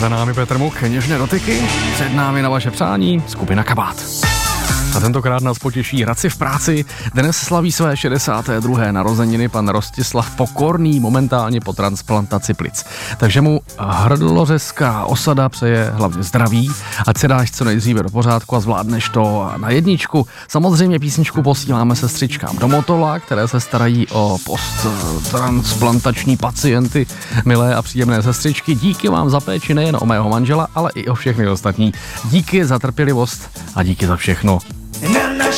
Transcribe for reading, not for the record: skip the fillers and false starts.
Za námi Petr Much, něžné dotyky, před námi na vaše přání skupina Kabát. A tentokrát nás potěší Radci v práci. Dnes slaví své 62. narozeniny pan Rostislav Pokorný, momentálně po transplantaci plic. Takže mu hrdlořezká osada přeje hlavně zdraví, ať se dáš co nejdříve do pořádku a zvládneš to na jedničku. Samozřejmě písničku posíláme sestřičkám do Motola, které se starají o posttransplantační pacienty. Milé a příjemné sestřičky, díky vám za péči nejen o mého manžela, ale i o všechny ostatní. Díky za trpělivost a díky za všechno.